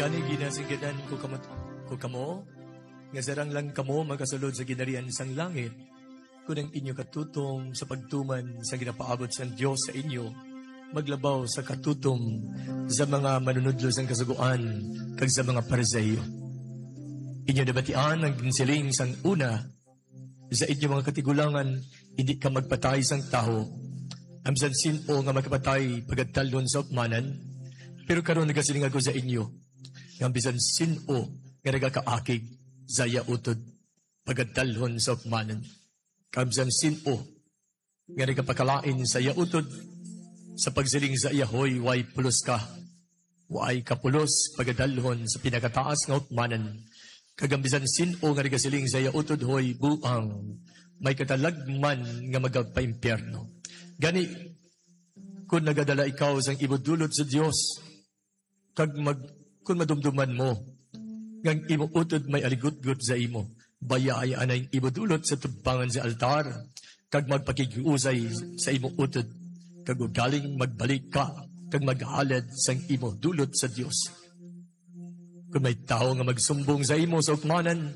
Gani ginasigadan ko kamo, nga sarang lang kamo makasulod sa ginarian sang langit, kunang inyo katutong sa pagtuman sa ginapaabot sang Diyos sa inyo, maglabaw sa katutom sa mga manunudlo sang kasuguan, kag sa mga Pariseo. Inyo nabatian ang ginsiling sang una, sa inyo mga katigulangan, hindi ka magpatay sang tao, amsan sino nga magpatay pagkatalon sa upmanan, pero karon nagasiling ako sa inyo, nga bisan sino nga nagakaakig zaya utod pagkatalon sa upmanan. Kamsan sino nga nagapakalain sa iya utod sa pagsiling sa iya hoy way pulos ka, way kapulos pagkadalhon sa pinakataas nga upmanan. Kagambisan sino nga nagasiling sa iya utod hoy buang may katalagman nga magpaimpyerno. Gani, kung nagadala ikaw sang ibudulot sa Dios, kung madumduman mo, ngang imo utod may aligut-gut sa imo, bayay anay ibudulot sa tubangan sa altar, kag magpakigiusay sa imo utod, kag galing magbalik ka, kag maghalad sang imo dulot sa Dios. Kung may tao nga magsumbong sa imo sa ukmanan,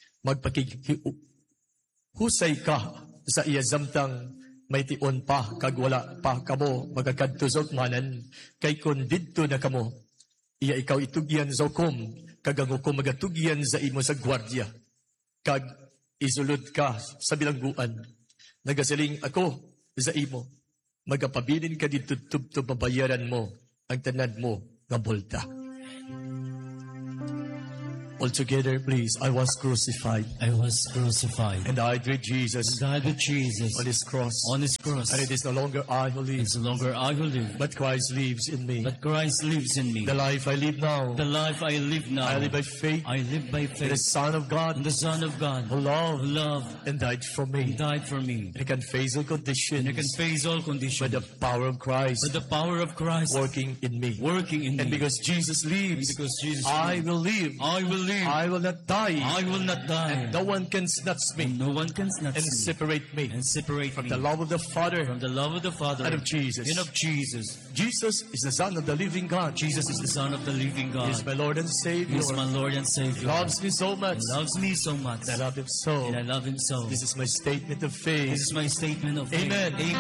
magpakihusay ka sa iya zamtang may tion pa, kag wala pa kamo magakadto sa ukmanan, kay kun didto na kamo, iya ikaw itugyan sa hukom, kag ang hukom magatugyan sa imo sa gwardya, kag isulod ka sa bilangguan. Nagasiling ako sa imo, magapabilin ka dito tubto mabayaran mo ang tanad mo nga bolta. All together, please. I was crucified. I was crucified. And I with Jesus. And died with Jesus On his cross. on his cross. And it is no longer I who live, It's no longer I who live, but Christ lives in me. but Christ lives in me. The life I live now, The life I live now, I live by faith I live by in the faith Son of God, in the Son of God, who loved who loved and died for me. and died for me. And I can face all conditions And I can face all by conditions the power of Christ with the power of Christ working in me. working in And me. because Jesus And lives, because Jesus I lives, will live. I will live. I will not die. I will not die. And no one can snatch me And no one can snatch and me separate me and separate from me the love of the Father from the love of the Father and of Jesus. and of Jesus. Jesus is the Son of the living God. Jesus is the Son of the living God. He is my Lord and He Savior. is my Lord and He Savior. loves me so much. He loves me so much. I love Him so. And I love Him so. This is my statement of faith. This is my statement of faith. Amen.